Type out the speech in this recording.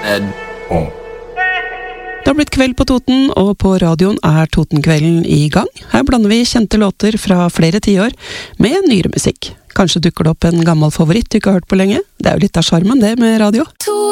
Det har blitt kveld på Toten, og på radioen Totenkvelden i gang. Her blander vi kjente låter fra flere tiår med nyere musikk. Kanskje dukker det opp en gammel favoritt du ikke har hørt på lenge. Det jo litt av charmen det med radio.